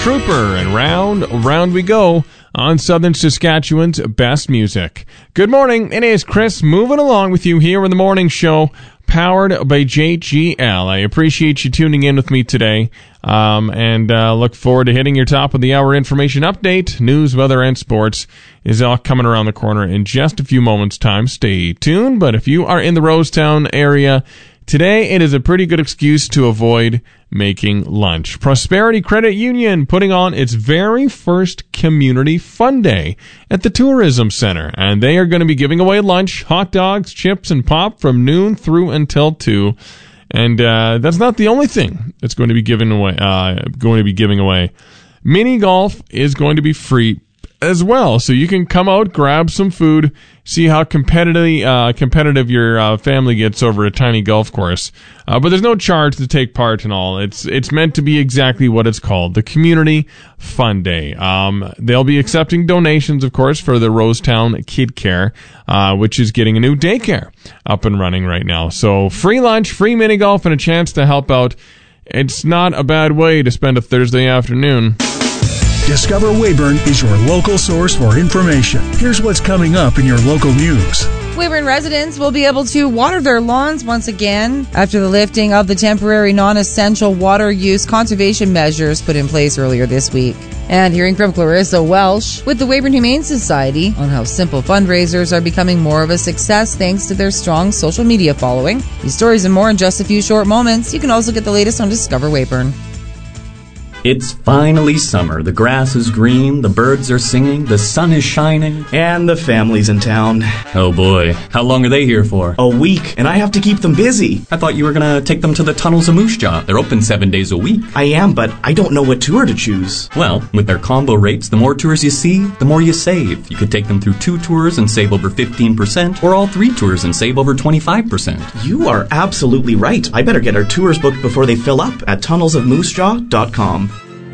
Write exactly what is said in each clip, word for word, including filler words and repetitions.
Trooper, and round, round we go on Southern Saskatchewan's best music. Good morning, it is Chris moving along with you here in the morning show, powered by J G L. I appreciate you tuning in with me today, um, and uh, look forward to hitting your top of the hour information update. News, weather, and sports is all coming around the corner in just a few moments' time. Stay tuned, but if you are in the Rosetown area today, it is a pretty good excuse to avoid making lunch. Prosperity Credit Union putting on its very first Community Fun Day at the Tourism Center, and they are going to be giving away lunch, hot dogs, chips, and pop from noon through until two. And uh, that's not the only thing that's going to be giving away. Uh, going to be giving away. Mini golf is going to be free as well, so you can come out, grab some food, see how competitive uh, competitive your uh, family gets over a tiny golf course. Uh, but there's no charge to take part and all. It's it's meant to be exactly what it's called, the Community Fun Day. Um, they'll be accepting donations, of course, for the Rosetown Kid Care, uh, which is getting a new daycare up and running right now. So free lunch, free mini golf, and a chance to help out. It's not a bad way to spend a Thursday afternoon. Discover Weyburn is your local source for information. Here's what's coming up in your local news. Weyburn residents will be able to water their lawns once again after the lifting of the temporary non-essential water use conservation measures put in place earlier this week. And hearing from Clarissa Welsh with the Weyburn Humane Society on how simple fundraisers are becoming more of a success thanks to their strong social media following. These stories and more in just a few short moments. You can also get the latest on Discover Weyburn. It's finally summer. The grass is green, the birds are singing, the sun is shining. And the family's in town. Oh boy, how long are they here for? A week, and I have to keep them busy. I thought you were gonna take them to the Tunnels of Moose Jaw. They're open seven days a week. I am, but I don't know what tour to choose. Well, with their combo rates, the more tours you see, the more you save. You could take them through two tours and save over fifteen percent, or all three tours and save over twenty-five percent. You are absolutely right. I better get our tours booked before they fill up at tunnels of moose jaw dot com.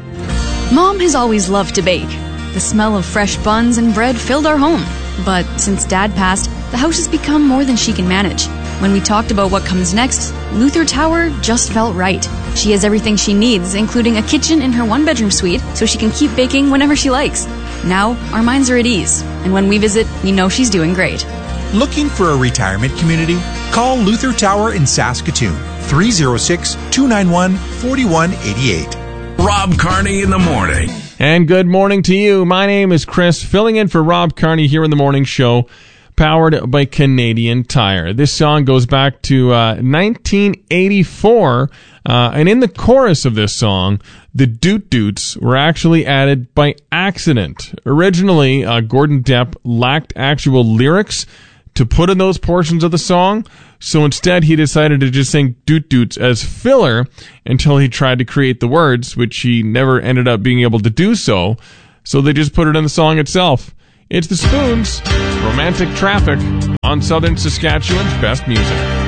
Mom has always loved to bake. The smell of fresh buns and bread filled our home. But since Dad passed, the house has become more than she can manage. When we talked about what comes next, Luther Tower just felt right. She has everything she needs, including a kitchen in her one-bedroom suite, so she can keep baking whenever she likes. Now, our minds are at ease, and when we visit, we know she's doing great. Looking for a retirement community? Call Luther Tower in Saskatoon, three oh six, two nine one, four one eight eight. Rob Carney in the morning. And good morning to you. My name is Chris, filling in for Rob Carney here in the morning show, powered by Canadian Tire. This song goes back to uh, nineteen eighty-four, uh, and in the chorus of this song, the Doot Doots were actually added by accident. Originally, uh, Gordon Depp lacked actual lyrics to put in those portions of the song, so instead he decided to just sing Doot Doots as filler until he tried to create the words, which he never ended up being able to do so, so they just put it in the song itself. It's the Spoons, Romantic Traffic, on Southern Saskatchewan's best music.